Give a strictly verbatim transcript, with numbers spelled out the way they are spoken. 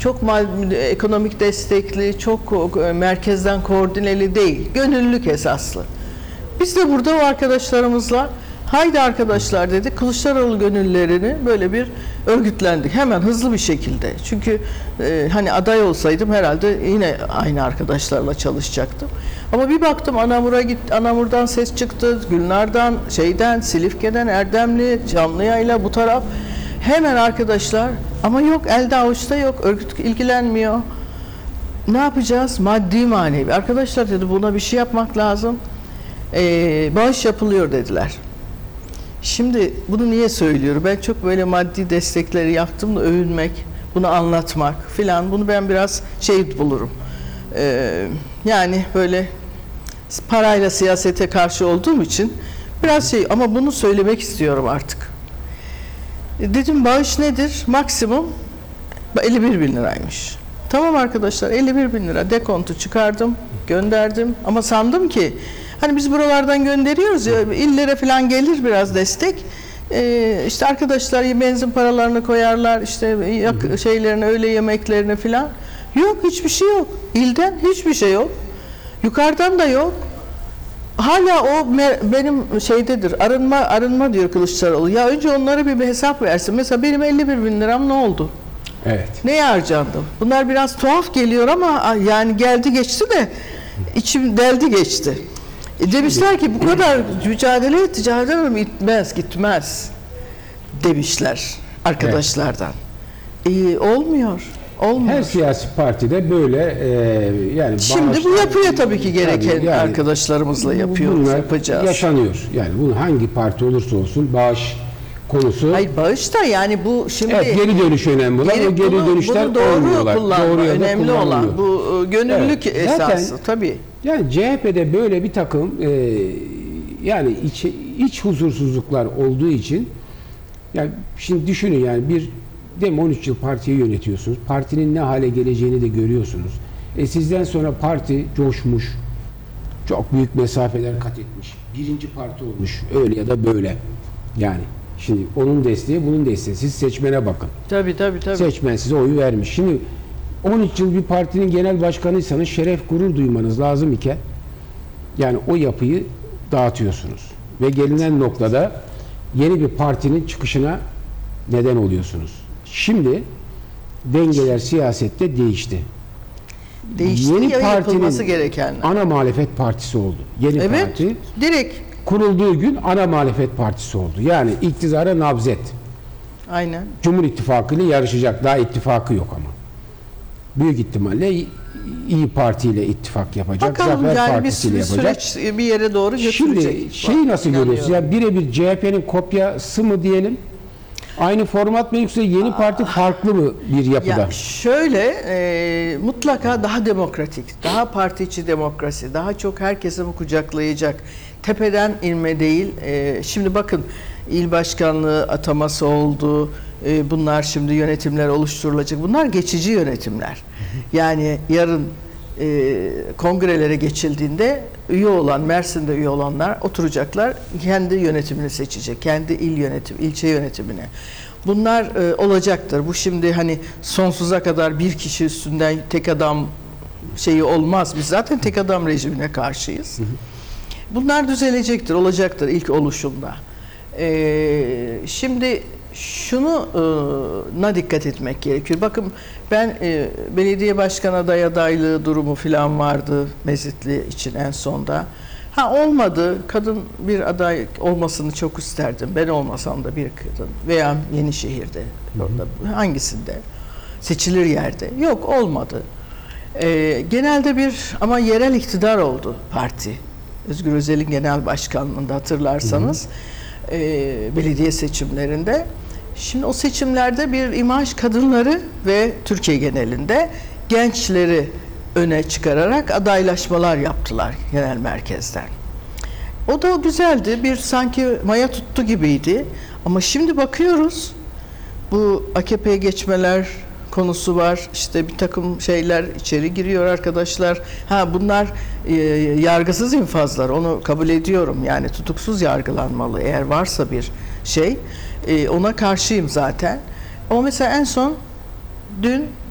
çok mal, ekonomik destekli, çok e, merkezden koordineli değil. Gönüllülük esaslı. Biz de burada o arkadaşlarımızla haydi arkadaşlar dedik, Kılıçdaroğlu gönüllülerini böyle bir örgütlendik. Hemen hızlı bir şekilde. Çünkü e, hani aday olsaydım herhalde yine aynı arkadaşlarla çalışacaktım. Ama bir baktım Anamur'a git, Anamur'dan ses çıktı, Gülnar'dan, şeyden, Silifke'den, Erdemli, Çamlıya'yla bu taraf. Hemen arkadaşlar, ama yok, elde avuçta yok, örgüt ilgilenmiyor. Ne yapacağız? Maddi manevi. Arkadaşlar dedi, buna bir şey yapmak lazım. Ee, bağış yapılıyor dediler. Şimdi bunu niye söylüyorum? Ben çok böyle maddi destekleri yaptım da övünmek, bunu anlatmak filan, bunu ben biraz şey bulurum. Ee, yani böyle parayla siyasete karşı olduğum için biraz şey, ama bunu söylemek istiyorum artık. Dedim bağış nedir? Maksimum elli bir bin liraymış. Tamam arkadaşlar, elli bir bin lira dekontu çıkardım, gönderdim. Ama sandım ki hani biz buralardan gönderiyoruz ya, illere falan gelir biraz destek. Ee, işte arkadaşlar benzin paralarını koyarlar, işte yak- şeylerini, öğle yemeklerini falan. Yok, hiçbir şey yok. İlden hiçbir şey yok. Yukarıdan da yok. Hala o benim şeydedir, arınma arınma diyor Kılıçdaroğlu. Ya önce onlara bir, bir hesap versin. Mesela benim elli bir bin liram ne oldu? Evet. Neye harcandım? Bunlar biraz tuhaf geliyor ama yani geldi geçti de içim deldi geçti. E demişler ki bu kadar mücadele et, mücadele gitmez, gitmez demişler arkadaşlardan. Evet. E, olmuyor. Olmuyor. Her siyasi partide böyle e, yani şimdi bu yapıyor tabii ki gereken tabii yani, arkadaşlarımızla yapıyoruz, bunlar yapacağız. yaşanıyor. Yani bunu hangi parti olursa olsun bağış konusu. Hayır, bağış da yani bu şimdi evet, geri dönüş önemli olan, geri, o geri bunu, dönüşler bunu doğru olmuyorlar. kullanma, Doğru ya da önemli olan bu gönüllülük evet, esası zaten, tabii. Yani C H P'de böyle bir takım e, yani iç, iç huzursuzluklar olduğu için, yani şimdi düşünün, yani bir dem on üç yıl partiyi yönetiyorsunuz. Partinin ne hale geleceğini de görüyorsunuz. E sizden sonra parti coşmuş. Çok büyük mesafeler kat etmiş. Birinci parti olmuş. Öyle ya da böyle. Yani şimdi onun desteği, bunun desteği. Siz seçmene bakın. Tabii tabii tabii. Seçmen size oyu vermiş. Şimdi on üç yıl bir partinin genel başkanıysanız şeref, gurur duymanız lazım iken yani o yapıyı dağıtıyorsunuz. Ve gelinen noktada yeni bir partinin çıkışına neden oluyorsunuz. Şimdi dengeler siyasette değişti. Değişti, yeni ya partinin yapılması gereken. ana muhalefet partisi oldu. Yeni evet, parti direkt. kurulduğu gün ana muhalefet partisi oldu. Yani iktidara nabzet. Aynen. Cumhur İttifakı ile yarışacak. Daha ittifakı yok ama. Büyük ihtimalle İyi Parti ile ittifak yapacak. Bakalım Zafer yani Partisi ile bir, bir yapacak. süreç bir yere doğru götürecek. Şimdi şeyi nasıl görüyorsunuz? Ya birebir C H P'nin kopyası mı diyelim? Aynı format mı, yoksa yeni parti farklı mı bir yapıda? Ya şöyle e, mutlaka daha demokratik, daha parti içi demokrasi, daha çok herkesi bu kucaklayacak, tepeden inme değil. E, şimdi bakın, il başkanlığı ataması oldu. E, bunlar şimdi yönetimler oluşturulacak. Bunlar geçici yönetimler. Yani yarın e, kongrelere geçildiğinde üye olan, Mersin'de üye olanlar oturacaklar, kendi yönetimini seçecek, kendi il yönetim, ilçe yönetimine. Bunlar e, olacaktır. Bu şimdi hani sonsuza kadar bir kişi üstünden tek adam şeyi olmaz. Biz zaten tek adam rejimine karşıyız. Bunlar düzelecektir, olacaktır ilk oluşumda. E, şimdi şunu na dikkat etmek gerekiyor. Bakın ben e, belediye başkan aday adaylığı durumu falan vardı Mezitli için en sonda. Ha olmadı. Kadın bir aday olmasını çok isterdim. Ben olmasam da bir kadın veya Yenişehir'de, orada hangisinde seçilir yerde. Yok, olmadı. E, genelde bir ama yerel iktidar oldu parti. Özgür Özel'in genel başkanlığında hatırlarsanız e, belediye seçimlerinde. Şimdi o seçimlerde bir imaj kadınları ve Türkiye genelinde gençleri öne çıkararak adaylaşmalar yaptılar genel merkezden. O da güzeldi. Bir sanki maya tuttu gibiydi. Ama şimdi bakıyoruz, bu A K P'ye geçmeler konusu var. İşte bir takım şeyler içeri giriyor arkadaşlar. Ha bunlar e, yargısız infazlar. Onu kabul ediyorum. Yani tutuksuz yargılanmalı eğer varsa bir şey. E, ona karşıyım zaten. Ama mesela en son dün